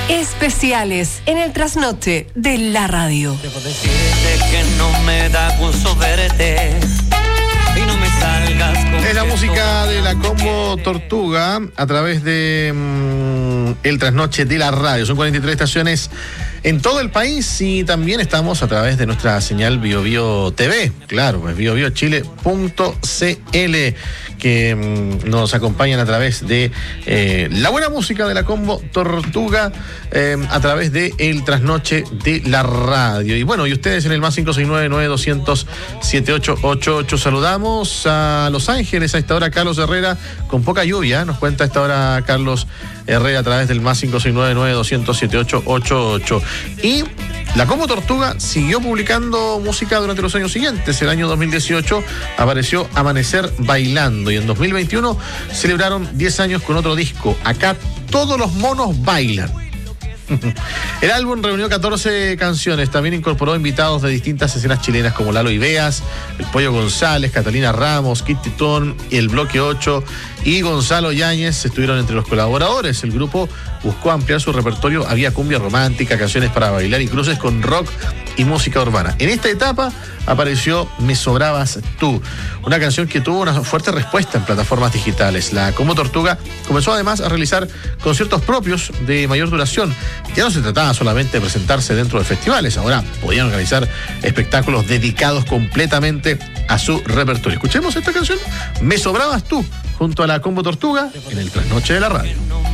Especiales en el trasnoche de la radio. Debo decirte que no me da gusto verte y no me salgas con... Es la música de la Combo Tortuga a través de el trasnoche de la radio. Son 43 estaciones en todo el país y también estamos a través de nuestra señal BioBio TV. Claro, pues biobiochile.cl, que nos acompañan a través de la buena música de la Combo Tortuga a través de el trasnoche de la radio. Y bueno, y ustedes en el más 569-900-7888. Saludamos a Los Ángeles a esta hora. Carlos Herrera, con poca lluvia, nos cuenta a esta hora Carlos Herrera a través del más 569-900-7888. Y la Combo Tortuga siguió publicando música durante los años siguientes. El año 2018 apareció Amanecer Bailando y en 2021 celebraron 10 años con otro disco, Acá Todos los Monos Bailan. El álbum reunió 14 canciones, también incorporó invitados de distintas escenas chilenas como Lalo Ibeas, el Pollo González, Catalina Ramos, Kit Titón, el Bloque 8 y Gonzalo Yáñez estuvieron entre los colaboradores. El grupo buscó ampliar su repertorio, había cumbia romántica, canciones para bailar y cruces con rock y música urbana. En esta etapa apareció Me Sobrabas Tú, una canción que tuvo una fuerte respuesta en plataformas digitales. La Combo Tortuga comenzó además a realizar conciertos propios de mayor duración. Ya no se trataba solamente de presentarse dentro de festivales, ahora podían organizar espectáculos dedicados completamente a su repertorio. Escuchemos esta canción, Me Sobrabas Tú, junto a la Combo Tortuga, en el trasnoche de la radio.